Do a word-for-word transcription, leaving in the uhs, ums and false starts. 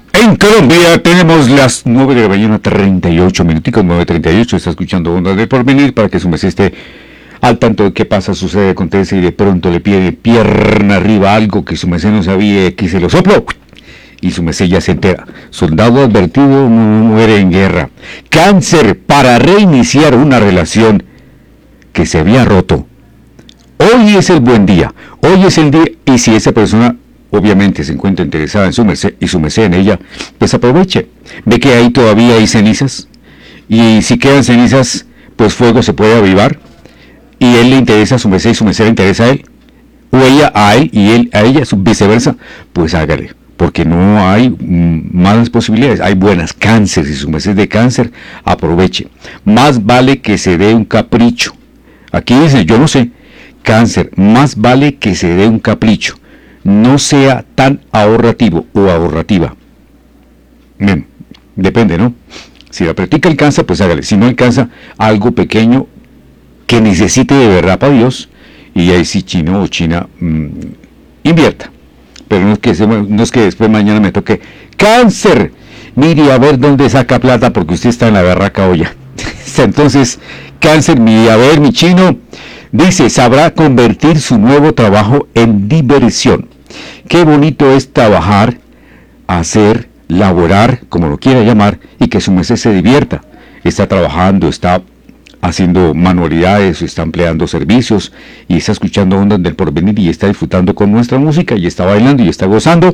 En Colombia tenemos las nueve de la mañana, treinta y ocho minuticos, nueve treinta y ocho. Está escuchando Ondas del Porvenir para que su mes esté al tanto de qué pasa, sucede, acontece y de pronto le pide pierna arriba algo que su mesé no sabía, que se lo sopló y su mesé ya se entera. Soldado advertido no muere en guerra. Cáncer para reiniciar una relación que se había roto. Hoy es el buen día, hoy es el día, y si esa persona obviamente se encuentra interesada en su merced y su merced en ella, pues aproveche. Ve que ahí todavía hay cenizas, y si quedan cenizas, pues fuego se puede avivar, y él le interesa a su merced y su merced le interesa a él, o ella a él y él a ella, viceversa, pues hágale, porque no hay mm, malas posibilidades, hay buenas. Cáncer, si su merced es de cáncer, aproveche. Más vale que se dé un capricho. Aquí dice, yo no sé, Cáncer, más vale que se dé un capricho. No sea tan ahorrativo o ahorrativa. Bien, depende, ¿no? Si la practica alcanza, pues hágale. Si no alcanza, algo pequeño que necesite de verdad para Dios, y ahí sí chino o china mmm, invierta. Pero no es, que se, no es que después mañana me toque, Cáncer, mire a ver dónde saca plata porque usted está en la barraca olla. Entonces, Cáncer, mire a ver, mi chino, dice, sabrá convertir su nuevo trabajo en diversión. Qué bonito es trabajar, hacer, laborar, como lo quiera llamar, y que su merced se divierta. Está trabajando, está haciendo manualidades, está empleando servicios, y está escuchando Ondas del Porvenir, y está disfrutando con nuestra música, y está bailando, y está gozando.